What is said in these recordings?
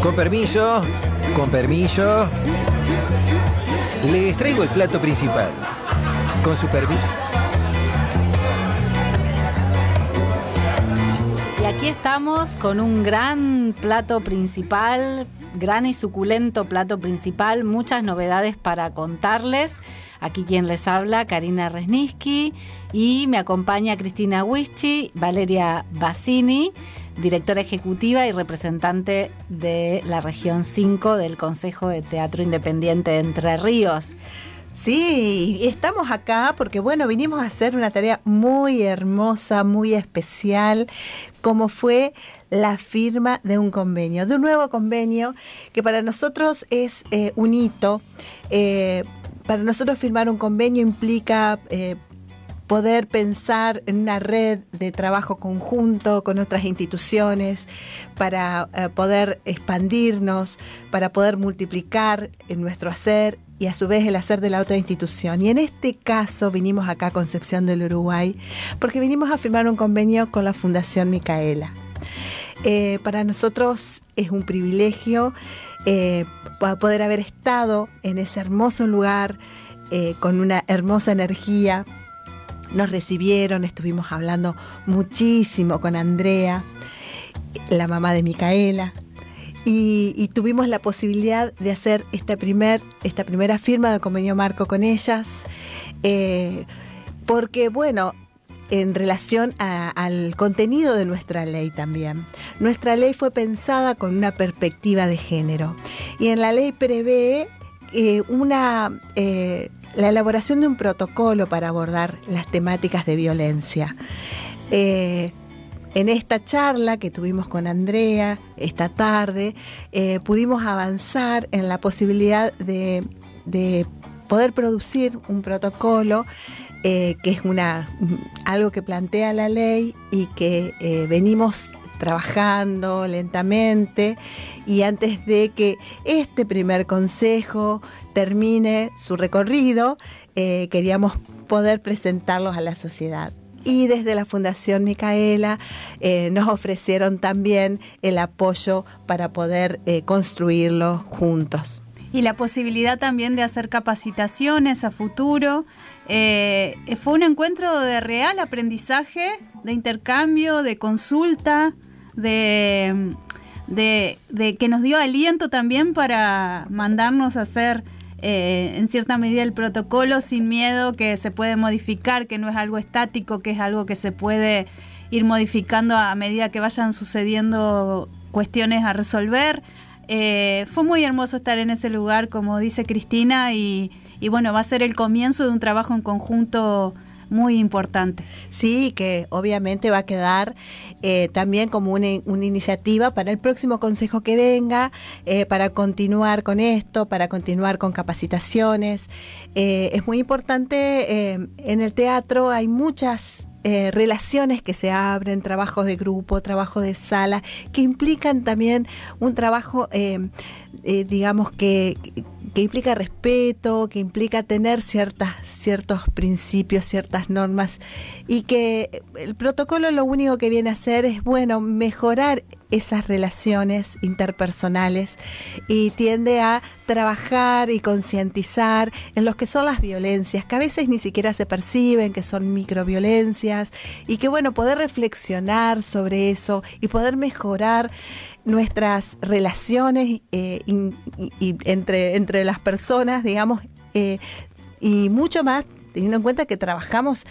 Con permiso, con permiso. Les traigo el plato principal. Con su permiso. Y aquí estamos con un gran plato principal, gran y suculento plato principal, muchas novedades para contarles. Aquí quien les habla, Karina Resniski, y me acompaña Cristina Wischi, Valeria Bassini, directora ejecutiva y representante de la región 5 del Consejo de Teatro Independiente de Entre Ríos. Sí, estamos acá porque, bueno, vinimos a hacer una tarea muy hermosa, muy especial, como fue la firma de un convenio, de un nuevo convenio que para nosotros es un hito. Para nosotros firmar un convenio implica poder pensar en una red de trabajo conjunto con otras instituciones para poder expandirnos, para poder multiplicar en nuestro hacer y a su vez el hacer de la otra institución. Y en este caso vinimos acá a Concepción del Uruguay porque vinimos a firmar un convenio con la Fundación Micaela. Para nosotros es un privilegio poder haber estado en ese hermoso lugar con una hermosa energía. Nos recibieron, estuvimos hablando muchísimo con Andrea, la mamá de Micaela, y tuvimos la posibilidad de hacer esta primera firma de convenio marco con ellas, porque, bueno, en relación al contenido de nuestra ley también. Nuestra ley fue pensada con una perspectiva de género, y en la ley prevé la elaboración de un protocolo para abordar las temáticas de violencia. En esta charla que tuvimos con Andrea esta tarde, pudimos avanzar en la posibilidad de poder producir un protocolo que es algo que plantea la ley y que venimos trabajando lentamente, y antes de que este primer consejo termine su recorrido, queríamos poder presentarlos a la sociedad. Y desde la Fundación Micaela nos ofrecieron también el apoyo para poder construirlo juntos. Y la posibilidad también de hacer capacitaciones a futuro. Fue un encuentro de real aprendizaje, de intercambio, de consulta, de que nos dio aliento también para mandarnos a hacer en cierta medida el protocolo sin miedo, que se puede modificar, que no es algo estático, que es algo que se puede ir modificando a medida que vayan sucediendo cuestiones a resolver. Fue muy hermoso estar en ese lugar, como dice Cristina, y bueno, va a ser el comienzo de un trabajo en conjunto muy importante. Sí, que obviamente va a quedar también como una iniciativa para el próximo consejo que venga, para continuar con esto, para continuar con capacitaciones. Es muy importante, en el teatro hay muchas relaciones que se abren, trabajos de grupo, trabajo de sala, que implican también un trabajo, digamos que implica respeto, que implica tener ciertos principios, ciertas normas, y que el protocolo lo único que viene a hacer es, bueno, mejorar esas relaciones interpersonales, y tiende a trabajar y concientizar en lo que son las violencias, que a veces ni siquiera se perciben, que son microviolencias, y que, bueno, poder reflexionar sobre eso y poder mejorar nuestras relaciones y entre las personas, digamos, y mucho más, teniendo en cuenta que trabajamos,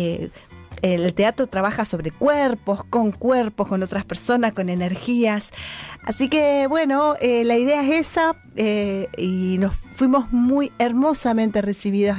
el teatro trabaja sobre cuerpos, con otras personas, con energías. Así que, bueno, la idea es esa, y nos fuimos muy hermosamente recibidos